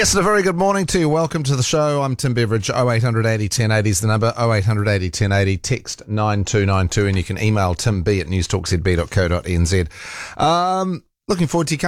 Yes, and a very good morning to you. Welcome to the show. I'm Tim Beveridge. 0880 1080 is the number. 0880 1080. Text 9292, and you can email timb@newstalkzb.co.nz. Looking forward to you coming